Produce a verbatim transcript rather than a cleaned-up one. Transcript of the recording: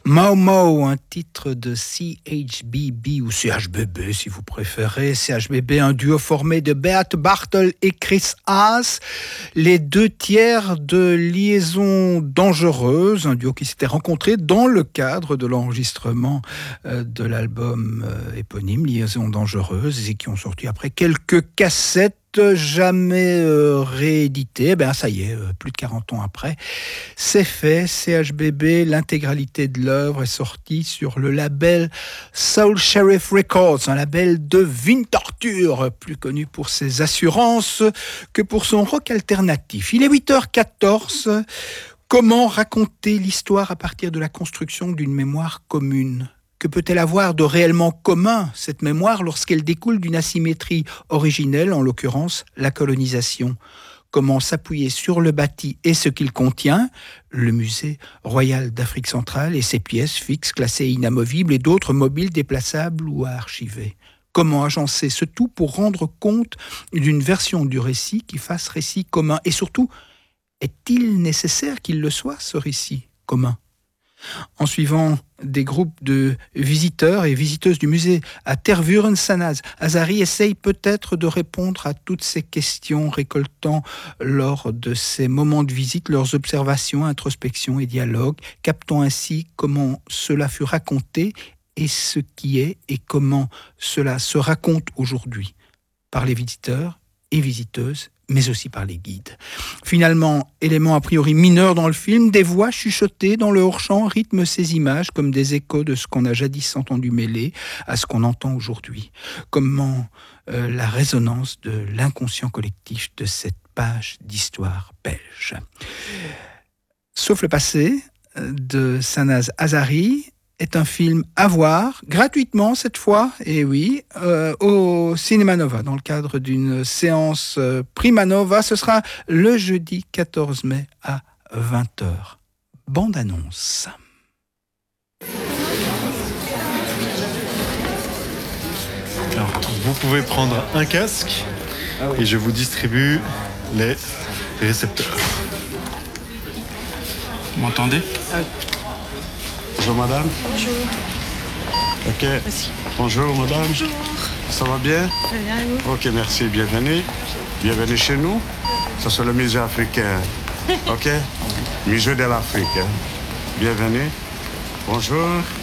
Mau Mau, un titre de C H B B ou C H B B si vous préférez. C H B B, un duo formé de Beat Bartel et Chris Haas, les deux tiers de Liaison Dangereuse, un duo qui s'était rencontré dans le cadre de l'enregistrement de l'album éponyme Liaison Dangereuse et qui ont sorti après quelques cassettes jamais euh, réédité. Ben ça y est, euh, plus de quarante ans après, c'est fait. C H B B, l'intégralité de l'œuvre est sortie sur le label Soul Sheriff Records, un label de Winterthur, plus connu pour ses assurances que pour son rock alternatif. Il est huit heures quatorze. Comment raconter l'histoire à partir de la construction d'une mémoire commune ? Que peut-elle avoir de réellement commun, cette mémoire, lorsqu'elle découle d'une asymétrie originelle, en l'occurrence la colonisation ? Comment s'appuyer sur le bâti et ce qu'il contient, le musée royal d'Afrique centrale et ses pièces fixes, classées inamovibles et d'autres mobiles, déplaçables ou à archiver ? Comment agencer ce tout pour rendre compte d'une version du récit qui fasse récit commun ? Et surtout, est-il nécessaire qu'il le soit, ce récit commun ? En suivant des groupes de visiteurs et visiteuses du musée à Tervuren, Sanaz Azari essaye peut-être de répondre à toutes ces questions, récoltant lors de ces moments de visite leurs observations, introspections et dialogues, captant ainsi comment cela fut raconté et ce qui est et comment cela se raconte aujourd'hui par les visiteurs et visiteuses, mais aussi par les guides. Finalement, élément a priori mineur dans le film, des voix chuchotées dans le hors-champ rythment ces images comme des échos de ce qu'on a jadis entendu mêler à ce qu'on entend aujourd'hui. Comment euh, la résonance de l'inconscient collectif de cette page d'histoire belge. Sauf le passé de Sanaz Azari est un film à voir, gratuitement cette fois, et oui, euh, au Cinéma Nova, dans le cadre d'une séance euh, Prima Nova. Ce sera le jeudi quatorze mai à vingt heures. Bande annonce. Alors, vous pouvez prendre un casque et je vous distribue les récepteurs. Vous m'entendez ? Bonjour madame. Bonjour. Ok. Merci. Bonjour madame. Bonjour. Ça va bien? Très bien, et vous? Ok, merci. Bienvenue. Bienvenue chez nous. Ça c'est le musée africain. Ok? Musée de l'Afrique. Hein? Bienvenue. Bonjour.